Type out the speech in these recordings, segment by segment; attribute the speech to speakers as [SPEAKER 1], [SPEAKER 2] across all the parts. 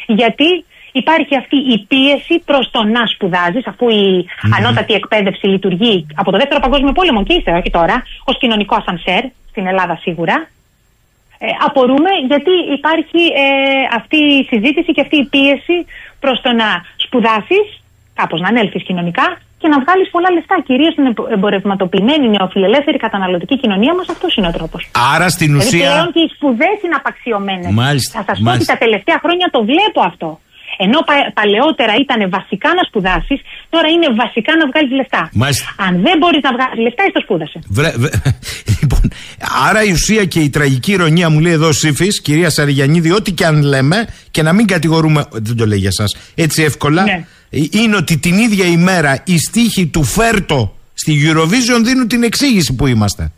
[SPEAKER 1] Γιατί υπάρχει αυτή η πίεση προς το να σπουδάζεις, αφού η ανώτατη εκπαίδευση λειτουργεί από το Δεύτερο Παγκόσμιο Πόλεμο και ύστερα, όχι τώρα, ως κοινωνικό ασανσέρ, στην Ελλάδα σίγουρα. Απορούμε γιατί υπάρχει αυτή η συζήτηση και αυτή η πίεση προς το να σπουδάσεις, κάπως να ανέλθεις κοινωνικά και να βγάλεις πολλά λεφτά. Κυρίως στην εμπορευματοποιημένη νεοφιλελεύθερη καταναλωτική κοινωνία μας αυτός είναι ο τρόπος.
[SPEAKER 2] Άρα στην ουσία.
[SPEAKER 1] Δηλαδή πλέον και οι σπουδές είναι απαξιωμένες.
[SPEAKER 2] Μάλιστα.
[SPEAKER 1] Θα σας πω ότι τα τελευταία χρόνια το βλέπω αυτό. Ενώ παλαιότερα ήταν βασικά να σπουδάσεις, τώρα είναι βασικά να βγάλεις λεφτά.
[SPEAKER 2] Μάλιστα.
[SPEAKER 1] Αν δεν μπορείς να βγάλεις λεφτά, είσαι το σπούδασε.
[SPEAKER 2] Λοιπόν, άρα η ουσία και η τραγική ηρωνία, μου λέει εδώ ο Σύφης, κυρία Σαριγιαννίδη, ό,τι και αν λέμε, και να μην κατηγορούμε, δεν το λέει για σας, έτσι εύκολα, ναι, είναι ότι την ίδια ημέρα οι στίχοι του Φέρτο στη Eurovision δίνουν την εξήγηση που είμαστε.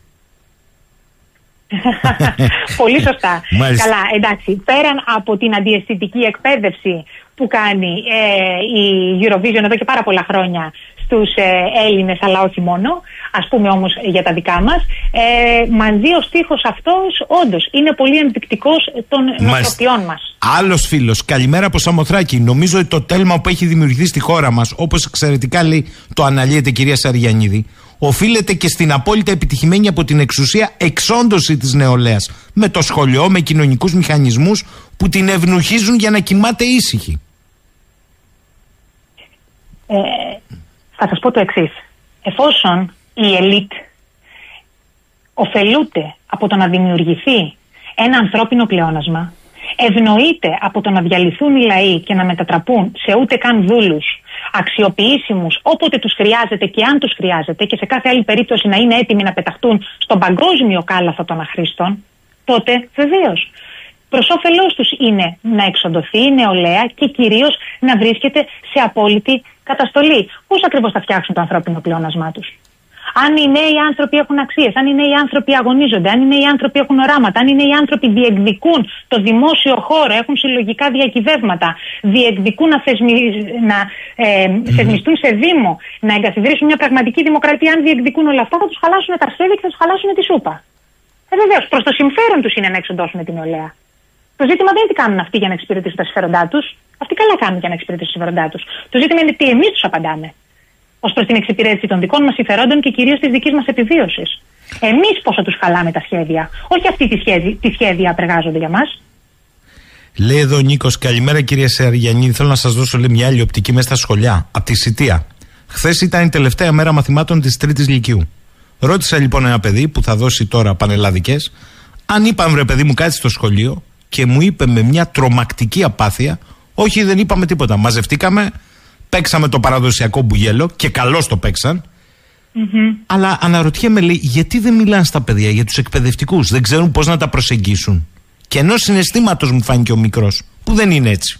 [SPEAKER 1] Πολύ σωστά.
[SPEAKER 2] Μάλιστα.
[SPEAKER 1] Καλά, εντάξει. Πέραν από την αντιαισθητική εκπαίδευση που κάνει η Eurovision εδώ και πάρα πολλά χρόνια στους Έλληνες, αλλά όχι μόνο, ας πούμε όμως για τα δικά μας, μαζί ο στίχος αυτός όντως είναι πολύ ενδεικτικός των νοοτροπιών μας. Άλλος
[SPEAKER 2] φίλος, καλημέρα από Σαμοθράκη. Νομίζω ότι το τέλμα που έχει δημιουργηθεί στη χώρα μας, όπως εξαιρετικά λέει, το αναλύεται κυρία Σαριγιαννίδη, οφείλεται και στην απόλυτα επιτυχημένη από την εξουσία εξόντωση της νεολαίας. Με το σχολείο, με κοινωνικούς μηχανισμούς που την ευνουχίζουν για να κοιμάται ήσυχη.
[SPEAKER 1] Θα σας πω το εξής. Εφόσον η ελίτ ωφελούνται από το να δημιουργηθεί ένα ανθρώπινο πλεόνασμα, ευνοείται από το να διαλυθούν οι λαοί και να μετατραπούν σε ούτε καν δούλους, αξιοποιήσιμους όποτε τους χρειάζεται και αν τους χρειάζεται και σε κάθε άλλη περίπτωση να είναι έτοιμοι να πεταχτούν στον παγκόσμιο κάλαθο των αχρήστων, τότε βεβαίως προς όφελός τους είναι να εξοντωθεί η νεολαία και κυρίως να βρίσκεται σε απόλυτη καταστολή. Πώς ακριβώς θα φτιάξουν το ανθρώπινο πλεόνασμά τους? Αν οι νέοι άνθρωποι έχουν αξίες, αν οι νέοι άνθρωποι αγωνίζονται, αν οι νέοι άνθρωποι έχουν οράματα, αν οι νέοι άνθρωποι διεκδικούν το δημόσιο χώρο, έχουν συλλογικά διακυβεύματα, διεκδικούν να θεσμιστούν σε Δήμο, να εγκαθιδρύσουν μια πραγματική δημοκρατία, αν διεκδικούν όλα αυτά, θα τους χαλάσουν τα σχέδια και θα τους χαλάσουν τη σούπα. Βεβαίως, προς το συμφέρον τους είναι να εξοντώσουν την νεολαία. Το ζήτημα δεν είναι τι κάνουν αυτοί για να εξυπηρετήσουν τα συμφέροντά τους. Αυτοί καλά κάνουν για να εξυπηρετήσουν τα συμφέροντά τους. Το ζήτημα είναι τι εμείς τους απαντάμε ως προς την εξυπηρέτηση των δικών μας συμφερόντων και κυρίως της δικής μας επιβίωσης. Εμείς πόσο τους χαλάμε τα σχέδια, όχι αυτοί τι σχέδια απεργάζονται για μας.
[SPEAKER 2] Λέει εδώ ο Νίκος, καλημέρα κυρία Σαριγιαννίδη. Θέλω να σας δώσω μια άλλη οπτική μέσα στα σχολιά, από τη Σιτία. Χθες ήταν η τελευταία μέρα μαθημάτων της 3ης Λυκείου. Ρώτησα λοιπόν ένα παιδί που θα δώσει τώρα πανελλαδικές, αν είπαμε ρε παιδί μου κάτι στο σχολείο, και μου είπε με μια τρομακτική απάθεια, όχι δεν είπαμε τίποτα. Μαζευτήκαμε, παίξαμε το παραδοσιακό μπουγέλο και καλώς το παίξαν. Αλλά αναρωτιέμαι, λέει, γιατί δεν μιλάνε στα παιδιά, για τους εκπαιδευτικούς, δεν ξέρουν πώς να τα προσεγγίσουν. Και ενός συναισθήματος μου φάνηκε ο μικρός, που δεν είναι έτσι.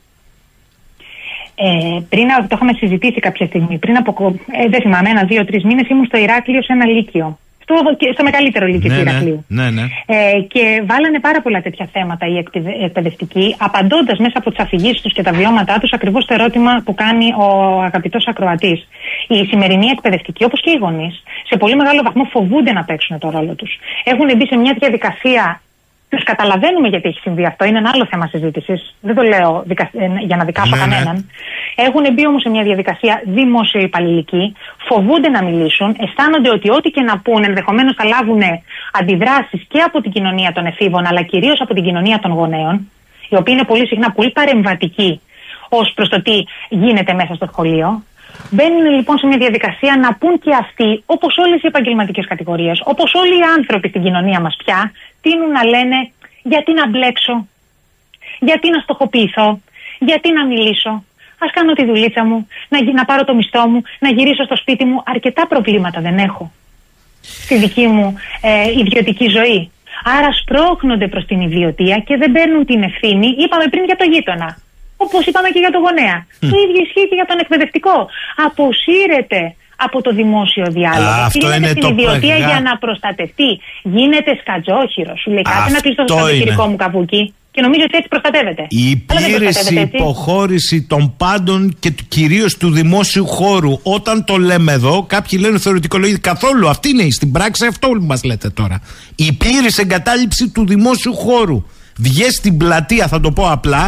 [SPEAKER 1] Το είχαμε συζητήσει κάποια στιγμή. Πριν από, δεν θυμάμαι, 1-2-3 μήνες ήμουν στο Ηράκλειο σε ένα λύκειο. Στο μεγαλύτερο λύκειο του Ηρακλείου. Και βάλανε πάρα πολλά τέτοια θέματα οι εκπαιδευτικοί, απαντώντας μέσα από τις αφηγήσεις τους και τα βιώματά τους ακριβώς το ερώτημα που κάνει ο αγαπητός ακροατής. Οι σημερινοί εκπαιδευτικοί, όπως και οι γονείς, σε πολύ μεγάλο βαθμό φοβούνται να παίξουν το ρόλο τους. Έχουν μπει σε μια διαδικασία. Τους καταλαβαίνουμε γιατί έχει συμβεί αυτό, είναι ένα άλλο θέμα συζήτησης. Δεν το λέω για να δικάσω κανέναν. Έχουν μπει όμως σε μια διαδικασία δημοσιοϊπαλληλική, φοβούνται να μιλήσουν, αισθάνονται ότι ό,τι και να πούν ενδεχομένως θα λάβουν αντιδράσεις και από την κοινωνία των εφήβων, αλλά κυρίως από την κοινωνία των γονέων, η οποία είναι πολύ συχνά πολύ παρεμβατική ως προς το τι γίνεται μέσα στο σχολείο. Μπαίνουν λοιπόν σε μια διαδικασία να πούν και αυτοί, όπως όλες οι επαγγελματικές κατηγορίες, όπως όλοι οι άνθρωποι στην κοινωνία μας πια, τείνουν να λένε γιατί να μπλέξω, γιατί να στοχοποιηθώ, γιατί να μιλήσω, ας κάνω τη δουλίτσα μου, να πάρω το μισθό μου, να γυρίσω στο σπίτι μου, αρκετά προβλήματα δεν έχω στη δική μου ιδιωτική ζωή. Άρα σπρώχνονται προς την ιδιωτία και δεν παίρνουν την ευθύνη, είπαμε πριν για το γείτονα. Όπως είπαμε και για το γονέα. Το ίδιο ισχύει και για τον εκπαιδευτικό. Αποσύρεται από το δημόσιο διάλογο. Κλείνεται στην ιδιωτία για να προστατευτεί. Γίνεται σκατζόχυρο. Σου λέει κάτι να κλειστώ στο σαντιστηρικό μου καβούκι και νομίζω ότι έτσι προστατεύεται.
[SPEAKER 2] Η πλήρης υποχώρηση των πάντων και κυρίως του δημόσιου χώρου. Όταν το λέμε εδώ, κάποιοι λένε θεωρητικολογία. Καθόλου αυτή είναι στην πράξη, αυτό που μας λέτε τώρα. Η πλήρης εγκατάλειψη του δημόσιου χώρου. Βγες στην πλατεία, θα το πω απλά,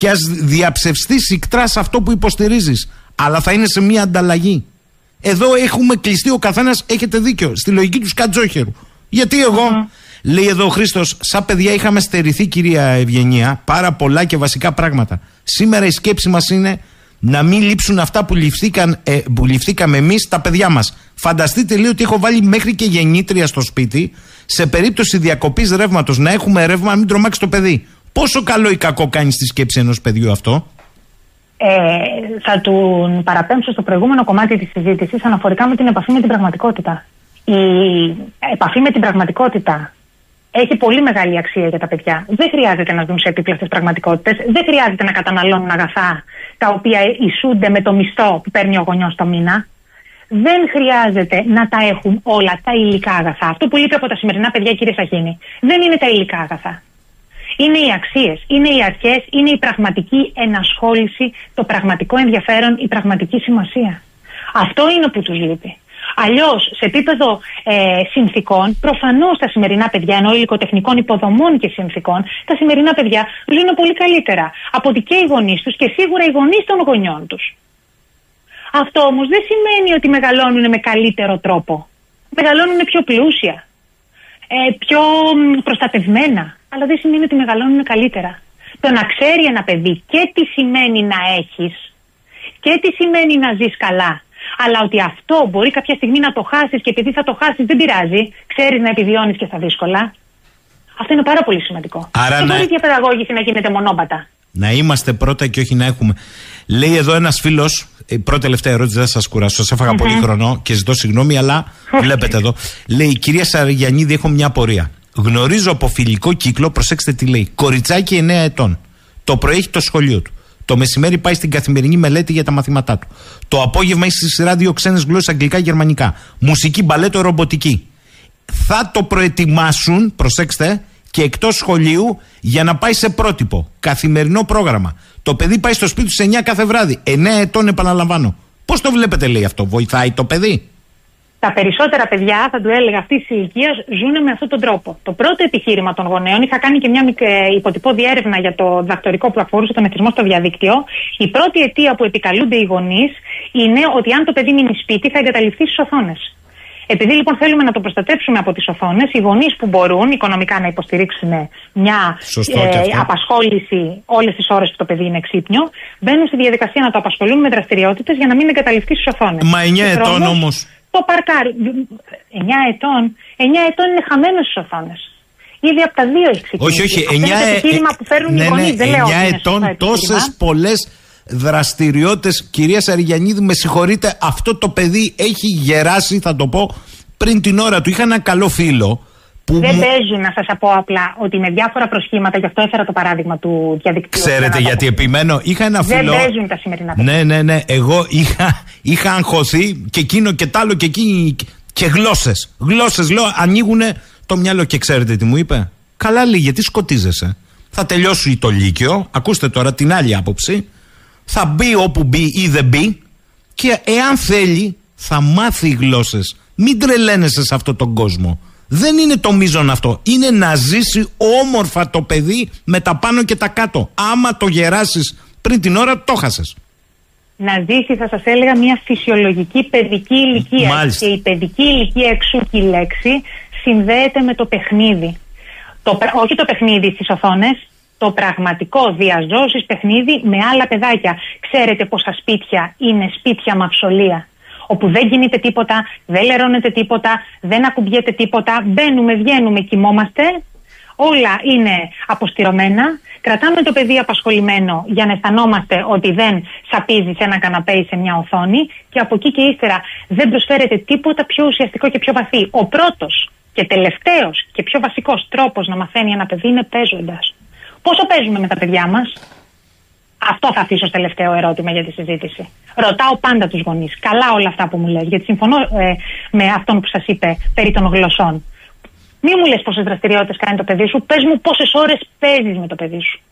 [SPEAKER 2] Και ας διαψευστεί ικτρά σε αυτό που υποστηρίζεις. Αλλά θα είναι σε μια ανταλλαγή. Εδώ έχουμε κλειστεί ο καθένας, έχετε δίκιο, στη λογική του σκατζόχερου. Γιατί εγώ, λέει εδώ ο Χρήστος, σαν παιδιά είχαμε στερηθεί, κυρία Ευγενία, πάρα πολλά και βασικά πράγματα. Σήμερα η σκέψη μας είναι να μην λείψουν αυτά που ληφθήκαμε εμείς τα παιδιά μας. Φανταστείτε λίγο ότι έχω βάλει μέχρι και γεννήτρια στο σπίτι, σε περίπτωση διακοπής ρεύματος, να έχουμε ρεύμα, να μην τρομάξει το παιδί. Πόσο καλό ή κακό κάνει στη σκέψη ενός παιδιού αυτό?
[SPEAKER 1] Θα του παραπέμψω στο προηγούμενο κομμάτι της συζήτησης αναφορικά με την επαφή με την πραγματικότητα. Η επαφή με την πραγματικότητα έχει πολύ μεγάλη αξία για τα παιδιά. Δεν χρειάζεται να ζουν σε επίπλαστες πραγματικότητες. Δεν χρειάζεται να καταναλώνουν αγαθά τα οποία ισούνται με το μισθό που παίρνει ο γονιός το μήνα. Δεν χρειάζεται να τα έχουν όλα τα υλικά αγαθά. Αυτό που λείπει από τα σημερινά παιδιά, κύριε Σαχίνη, δεν είναι τα υλικά αγαθά. Είναι οι αξίες, είναι οι αρχές, είναι η πραγματική ενασχόληση, το πραγματικό ενδιαφέρον, η πραγματική σημασία. Αυτό είναι που τους λείπει. Αλλιώς, σε επίπεδο συνθήκων, προφανώς τα σημερινά παιδιά, ενώ υλικοτεχνικών υποδομών και συνθήκων, τα σημερινά παιδιά ζουν πολύ καλύτερα από ότι και οι γονείς τους και σίγουρα οι γονείς των γονιών τους. Αυτό όμως δεν σημαίνει ότι μεγαλώνουν με καλύτερο τρόπο. Μεγαλώνουν πιο πλούσια, πιο προστατευμένα, αλλά δεν σημαίνει ότι μεγαλώνουν καλύτερα. Το να ξέρει ένα παιδί και τι σημαίνει να έχεις και τι σημαίνει να ζεις καλά, αλλά ότι αυτό μπορεί κάποια στιγμή να το χάσεις και επειδή θα το χάσεις δεν πειράζει, ξέρεις να επιβιώνεις και στα δύσκολα. Αυτό είναι πάρα πολύ σημαντικό.
[SPEAKER 2] Άρα
[SPEAKER 1] δεν μπορεί η διαπαιδαγώγηση να γίνεται μονόπατα.
[SPEAKER 2] Να είμαστε πρώτα και όχι να έχουμε. Λέει εδώ ένας φίλος, πρώτη τελευταία ερώτηση, δεν σας κουράσω, σας έφαγα πολύ χρόνο και ζητώ συγγνώμη, αλλά βλέπετε εδώ. Λέει, κυρία Σαριαννίδη, έχω μια απορία. Γνωρίζω από φιλικό κύκλο, προσέξτε τι λέει, κοριτσάκι 9 ετών. Το πρωί έχει το σχολείο του. Το μεσημέρι πάει στην καθημερινή μελέτη για τα μαθήματά του. Το απόγευμα έχει στη σειρά 2 ξένες γλώσσες, αγγλικά, γερμανικά. Μουσική, μπαλέτο, ρομποτική. Θα το προετοιμάσουν, προσέξτε, και εκτός σχολείου για να πάει σε πρότυπο. Καθημερινό πρόγραμμα. Το παιδί πάει στο σπίτι του σε 9 κάθε βράδυ. 9 ετών, επαναλαμβάνω. Πώς το βλέπετε, λέει αυτό, βοηθάει το παιδί?
[SPEAKER 1] Τα περισσότερα παιδιά, θα του έλεγα, αυτή τη ηλικία ζουν με αυτόν τον τρόπο. Το πρώτο επιχείρημα των γονέων, είχα κάνει και μια υποτυπώδη έρευνα για το διδακτορικό που αφορούσε τον εθισμό στο διαδίκτυο. Η πρώτη αιτία που επικαλούνται οι γονείς είναι ότι αν το παιδί μείνει σπίτι θα εγκαταλειφθεί στις οθόνες. Επειδή λοιπόν θέλουμε να το προστατεύσουμε από τις οθόνες, οι γονείς που μπορούν οικονομικά να υποστηρίξουν μια απασχόληση όλες τις ώρες που το παιδί είναι ξύπνιο, μπαίνουν στη διαδικασία να το απασχολούν με δραστηριότητες για να μην εγκαταλειφθεί στις οθόνες.
[SPEAKER 2] Μα 9 ετών όμως.
[SPEAKER 1] Το παρκάρι. 9 ετών είναι χαμένος στις οθόνες. Ήδη από τα 2 έχει ξεκινήσει.
[SPEAKER 2] Όχι, 9
[SPEAKER 1] ετών. Είναι το επιχείρημα που φέρνουν οι γονείς.
[SPEAKER 2] 9 ετών, τόσες πολλές δραστηριότητες. Κυρία Σαριαννίδη, με συγχωρείτε, αυτό το παιδί έχει γεράσει, θα το πω, πριν την ώρα του. Είχα ένα καλό φίλο.
[SPEAKER 1] Δεν παίζουν, να σας πω απλά, ότι με διάφορα προσχήματα, γι' αυτό έφερα το παράδειγμα του διαδικτύου.
[SPEAKER 2] Ξέρετε γιατί επιμένω? Είχα ένα φίλο.
[SPEAKER 1] Δεν παίζουν τα σημερινά παιδιά.
[SPEAKER 2] Ναι. Εγώ είχα αγχωθεί και εκείνο και τ' άλλο και εκείνη. Και γλώσσες. Γλώσσες, λέω, ανοίγουνε το μυαλό. Και ξέρετε τι μου είπε? Καλά, λέει, γιατί σκοτίζεσαι? Θα τελειώσει το λύκειο. Ακούστε τώρα την άλλη άποψη. Θα μπει όπου μπει ή δεν μπει. Και εάν θέλει, θα μάθει γλώσσες. Μην τρελαίνεσαι σε αυτόν τον κόσμο. Δεν είναι το μείζον αυτό. Είναι να ζήσει όμορφα το παιδί με τα πάνω και τα κάτω. Άμα το γεράσεις πριν την ώρα, το χάσες. Να
[SPEAKER 1] ζήσει, θα σας έλεγα, μια φυσιολογική παιδική ηλικία.
[SPEAKER 2] Μάλιστα.
[SPEAKER 1] Και η παιδική ηλικία, εξού και η λέξη, συνδέεται με το παιχνίδι. Όχι το παιχνίδι στις οθόνες, το πραγματικό διαζώσεις παιχνίδι με άλλα παιδάκια. Ξέρετε πόσα σπίτια είναι σπίτια μαυσολία, όπου δεν γίνεται τίποτα, δεν λερώνεται τίποτα, δεν ακουμπιέται τίποτα, μπαίνουμε, βγαίνουμε, κοιμόμαστε, όλα είναι αποστηρωμένα, κρατάμε το παιδί απασχολημένο για να αισθανόμαστε ότι δεν σαπίζει σε ένα καναπέ ή σε μια οθόνη και από εκεί και ύστερα δεν προσφέρεται τίποτα πιο ουσιαστικό και πιο βαθύ. Ο πρώτος και τελευταίος και πιο βασικός τρόπος να μαθαίνει ένα παιδί είναι παίζοντας. Πόσο παίζουμε με τα παιδιά μας? Αυτό θα αφήσω ως τελευταίο ερώτημα για τη συζήτηση. Ρωτάω πάντα τους γονείς. Καλά όλα αυτά που μου λες, γιατί συμφωνώ με αυτόν που σας είπε περί των γλωσσών. Μη μου λες πόσες δραστηριότητες κάνει το παιδί σου, πες μου πόσες ώρες παίζεις με το παιδί σου.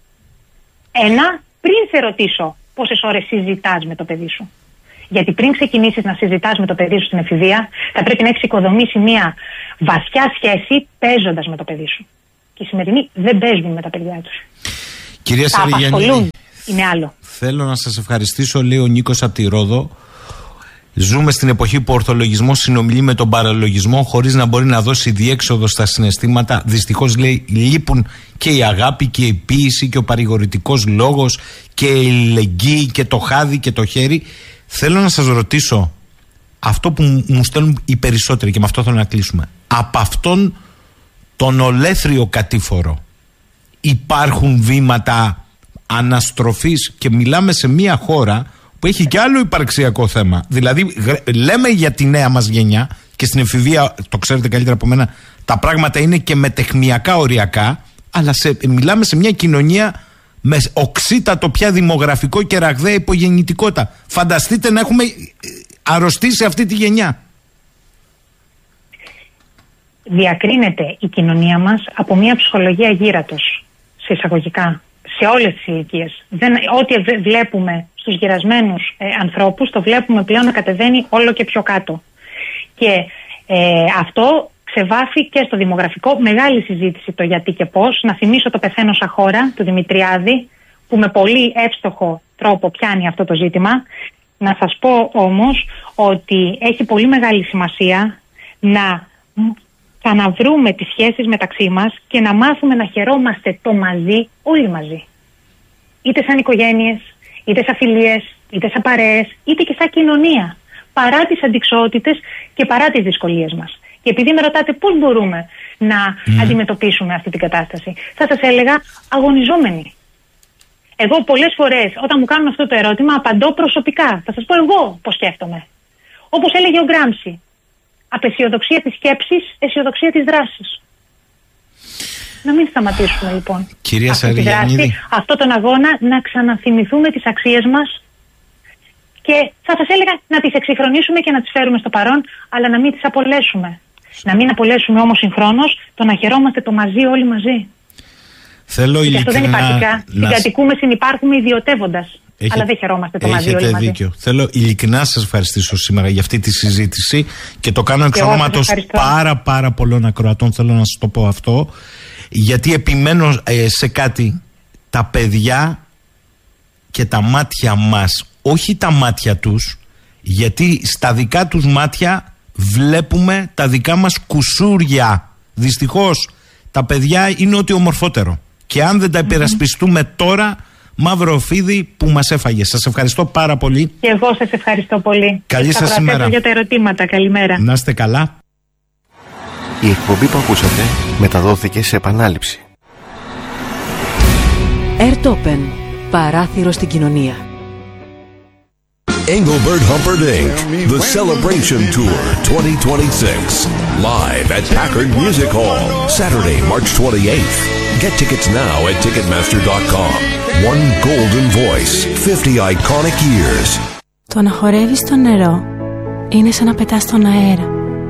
[SPEAKER 1] Πριν σε ρωτήσω πόσες ώρες συζητάς με το παιδί σου. Γιατί πριν ξεκινήσεις να συζητάς με το παιδί σου στην εφηβεία, θα πρέπει να έχεις οικοδομήσει μια βασιά σχέση παίζοντας με το παιδί σου. Και οι σημερινοί δεν παίζουν με τα παιδιά τους.
[SPEAKER 2] Κυρία Σαριγιαννίδη,
[SPEAKER 1] είναι άλλο.
[SPEAKER 2] Θέλω να σας ευχαριστήσω, λέει ο Νίκος από τη Ρόδο. Ζούμε στην εποχή που ο ορθολογισμός συνομιλεί με τον παραλογισμό χωρίς να μπορεί να δώσει διέξοδο στα συναισθήματα. Δυστυχώς, λέει, λείπουν και η αγάπη και η ποίηση και ο παρηγορητικός λόγος και η λεγγύη και το χάδι και το χέρι. Θέλω να σας ρωτήσω αυτό που μου στέλνουν οι περισσότεροι, και με αυτό θέλω να κλείσουμε. Από αυτόν τον ολέθριο κατήφορο υπάρχουν βήματα αναστροφής, και μιλάμε σε μια χώρα που έχει και άλλο υπαρξιακό θέμα. Δηλαδή λέμε για τη νέα μας γενιά, και στην εφηβεία, το ξέρετε καλύτερα από μένα, τα πράγματα είναι και μετεχμιακά οριακά, αλλά μιλάμε σε μια κοινωνία με οξύτατο πια δημογραφικό και ραγδαία υπογεννητικότητα. Φανταστείτε να έχουμε αρρωστήσει αυτή τη γενιά.
[SPEAKER 1] Διακρίνεται η κοινωνία μας από μια ψυχολογία γύρατος, σε εισαγωγικά, σε όλες τις ηλικίες. Ό,τι βλέπουμε στους γυρασμένους ανθρώπους, το βλέπουμε πλέον να κατεβαίνει όλο και πιο κάτω. Και αυτό ξεβάφει και στο δημογραφικό. Μεγάλη συζήτηση το γιατί και πώς. Να θυμίσω το «Πεθαίνω σαν χώρα» του Δημητριάδη, που με πολύ εύστοχο τρόπο πιάνει αυτό το ζήτημα. Να σας πω όμως ότι έχει πολύ μεγάλη σημασία να ξαναβρούμε τις σχέσεις μεταξύ μας και να μάθουμε να χαιρόμαστε το μαζί, όλοι μαζί. Είτε σαν οικογένειες, είτε σαν φιλίες, είτε σαν παρέες, είτε και σαν κοινωνία. Παρά τις αντιξοότητες και παρά τις δυσκολίες μας. Και επειδή με ρωτάτε πώς μπορούμε να αντιμετωπίσουμε αυτή την κατάσταση, θα σας έλεγα αγωνιζόμενοι. Εγώ πολλές φορές όταν μου κάνουν αυτό το ερώτημα απαντώ προσωπικά. Θα σας πω εγώ πώς σκέφτομαι. Όπως έλεγε ο Γκράμψη. Απεσιοδοξία της σκέψης, αισιοδοξία της δράσης. Να μην σταματήσουμε λοιπόν
[SPEAKER 2] Κυρία Σαριγιαννίδη,
[SPEAKER 1] αυτόν τον αγώνα, να ξαναθυμηθούμε τις αξίες μας και θα σας έλεγα να τις εξυγχρονίσουμε και να τις φέρουμε στο παρόν, αλλά να μην τις απολέσουμε. Να μην απολέσουμε όμως συγχρόνως το να χαιρόμαστε το μαζί όλοι μαζί.
[SPEAKER 2] Θέλω
[SPEAKER 1] και αυτό δεν υπάρχει πια. Συγκατοικούμε, συνυπάρχουμε ιδιωτεύοντας. Αλλά δεν χαιρόμαστε το μαζί όλοι μαζί.
[SPEAKER 2] Δίκιο. Θέλω ειλικρινά να σας ευχαριστήσω σήμερα για αυτή τη συζήτηση και το κάνω εξ ονόματος πάρα πολλών ακροατών. Θέλω να σας το πω αυτό, γιατί επιμένω σε κάτι. Τα παιδιά και τα μάτια μας, όχι τα μάτια τους, γιατί στα δικά τους μάτια βλέπουμε τα δικά μας κουσούρια. Δυστυχώς τα παιδιά είναι ό,τι ομορφότερο, και αν δεν τα υπερασπιστούμε τώρα, μαύρο φίδι που μας έφαγε. Σας ευχαριστώ πάρα πολύ.
[SPEAKER 1] Και εγώ σας ευχαριστώ πολύ.
[SPEAKER 2] Καλή σας ημέρα.
[SPEAKER 1] Για τα ερωτήματα. Καλημέρα.
[SPEAKER 2] Να είστε καλά.
[SPEAKER 3] Η εκπομπή που ακούσατε μεταδόθηκε σε επανάληψη.
[SPEAKER 4] Airtopen. Παράθυρο στην κοινωνία.
[SPEAKER 5] Engelbert Humperdinck, The Celebration Tour 2026. Live at Packard Music Hall, Saturday, March 28th. Get tickets now at Ticketmaster.com. One golden voice, 50 iconic years.
[SPEAKER 6] Το να χορεύεις στο νερό είναι σαν να πετάς στον αέρα.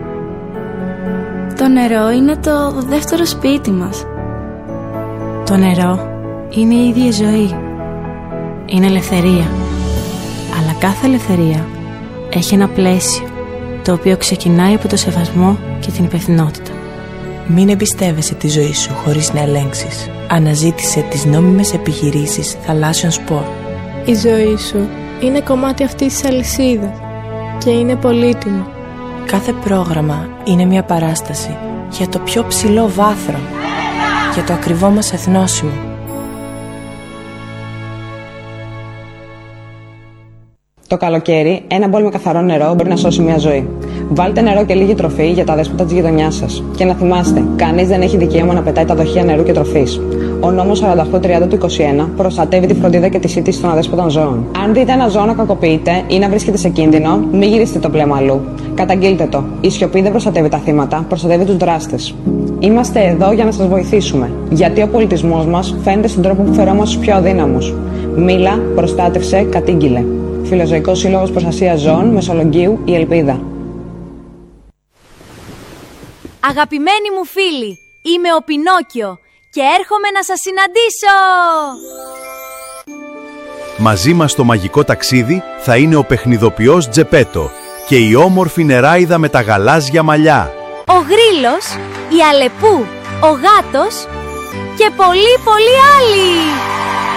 [SPEAKER 6] Το νερό είναι το δεύτερο σπίτι μας. Το νερό είναι η ίδια ζωή. Είναι ελευθερία. Αλλά κάθε ελευθερία έχει ένα πλαίσιο, το οποίο ξεκινάει από το σεβασμό και την υπευθυνότητα.
[SPEAKER 7] Μην εμπιστεύεσαι τη ζωή σου χωρίς να ελέγξεις. Αναζήτησε τις νόμιμες επιχειρήσεις θαλάσσιων σπορ.
[SPEAKER 8] Η ζωή σου είναι κομμάτι αυτής της αλυσίδας και είναι πολύτιμο.
[SPEAKER 7] Κάθε πρόγραμμα είναι μια παράσταση για το πιο ψηλό βάθρο, για το ακριβό μας εθνόσημο.
[SPEAKER 9] Το καλοκαίρι, ένα μπολ με καθαρό νερό μπορεί να σώσει μια ζωή. Βάλτε νερό και λίγη τροφή για τα αδέσποτα της γειτονιάς σας. Και να θυμάστε, κανείς δεν έχει δικαίωμα να πετάει τα δοχεία νερού και τροφής. Ο νόμος 4830 του 21 προστατεύει τη φροντίδα και τη σύντηση των αδέσποτων ζώων. Αν δείτε ένα ζώο να κακοποιείται ή να βρίσκεται σε κίνδυνο, μην γυρίσετε το πλέμα αλλού. Καταγγείλτε το. Η σιωπή δεν προστατεύει τα θύματα, προστατεύει τους δράστες. Είμαστε εδώ για να σας βοηθήσουμε. Γιατί ο πολιτισμός μας φαίνεται στον τρόπο που φερόμαστε στους πιο αδύναμους. Μίλα, προστάτευσε, κατήγγειλε. Φιλοζωικός Σύλλογος Προστασίας Ζώων, Μεσολογγίου, η Ελπίδα.
[SPEAKER 10] Αγαπημένοι μου φίλοι, είμαι ο Πινόκιο και έρχομαι να σας συναντήσω!
[SPEAKER 11] Μαζί μας στο μαγικό ταξίδι θα είναι ο παιχνιδοποιός Τζεπέτο και η όμορφη νεράιδα με τα γαλάζια μαλλιά.
[SPEAKER 10] Ο Γρίλος, η Αλεπού, ο Γάτος και πολλοί άλλοι!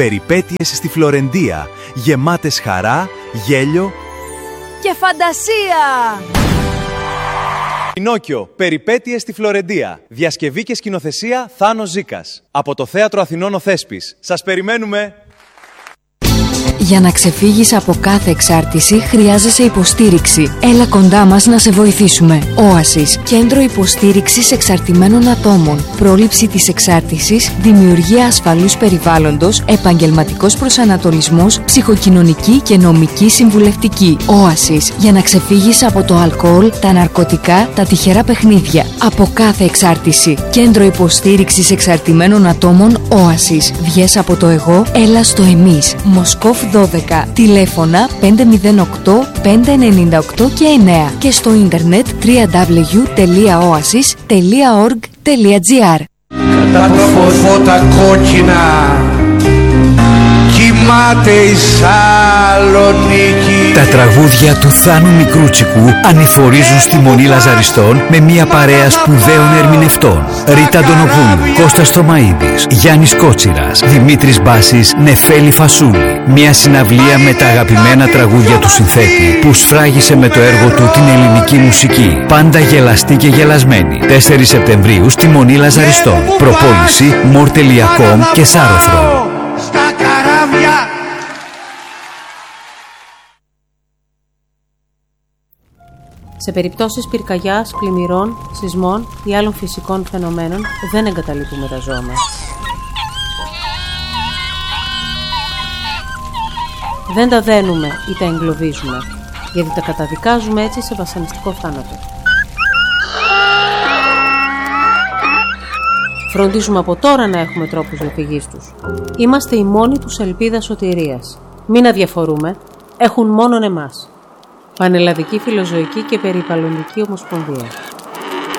[SPEAKER 11] Περιπέτειες στη Φλωρεντία, γεμάτες χαρά, γέλιο
[SPEAKER 10] και φαντασία.
[SPEAKER 11] Πινόκιο, περιπέτειες στη Φλωρεντία. Διασκευή και σκηνοθεσία Θάνος Ζήκας. Από το Θέατρο Αθηνών ο Θέσπης. Σας περιμένουμε!
[SPEAKER 4] Για να ξεφύγεις από κάθε εξάρτηση χρειάζεσαι υποστήριξη. Έλα κοντά μας να σε βοηθήσουμε. Όασις, κέντρο υποστήριξης εξαρτημένων ατόμων. Πρόληψη της εξάρτησης, δημιουργία ασφαλούς περιβάλλοντος, επαγγελματικός προσανατολισμός, ψυχοκοινωνική και νομική συμβουλευτική. Όασις, για να ξεφύγεις από το αλκοόλ, τα ναρκωτικά, τα τυχερά παιχνίδια. Από κάθε εξάρτηση. Κέντρο υποστήριξης εξαρτημένων ατόμων. Όασις. Βγες από το εγώ, έλα στο εμείς. Μοσκόφ 12. Τηλέφωνα 508 598 και 9 και στο ίντερνετ www.oasis.org.gr.
[SPEAKER 12] Κατά το φώτα κόκκινα κοιμάται η Σαλονίκη.
[SPEAKER 13] Τα τραγούδια του Θάνου Μικρούτσικου ανηφορίζουν στη Μονή Λαζαριστών με μια παρέα σπουδαίων ερμηνευτών. Ρίτα Αντωνοπούλου, Κώστας Θωμαίδης, Γιάννης Κότσιρας, Δημήτρης Μπάσης, Νεφέλη Φασούλη. Μια συναυλία με τα αγαπημένα τραγούδια του συνθέτη που σφράγισε με το έργο του την ελληνική μουσική. Πάντα γελαστή και γελασμένη. 4 Σεπτεμβρίου στη Μονή Λαζαριστών. Προπόληση more.com και Σάρωθρο.
[SPEAKER 14] Σε περιπτώσεις πυρκαγιάς, πλημμυρών, σεισμών ή άλλων φυσικών φαινομένων δεν εγκαταλείπουμε τα ζώα μας. Δεν τα δένουμε ή τα εγκλωβίζουμε, γιατί τα καταδικάζουμε έτσι σε βασανιστικό θάνατο. Φροντίζουμε από τώρα να έχουμε τρόπους διαφυγής τους. Είμαστε η μόνη τους ελπίδα σωτηρίας. Μην αδιαφορούμε, έχουν μόνον εμάς. Πανελλαδική Φιλοζωική και Περιβαλλοντική Ομοσπονδία.